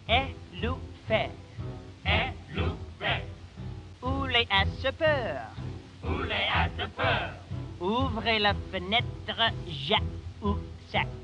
est loup fait? Est loup fait? Où les a ce peur? Où les a de peur? Ouvrez la fenêtre, ja ou sac.